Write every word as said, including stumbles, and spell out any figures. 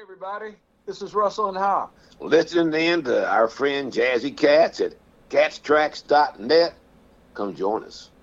everybody. This is Russell and Howe. Listening in to our friend Jazzy Katz at cats tracks dot net. Come join us.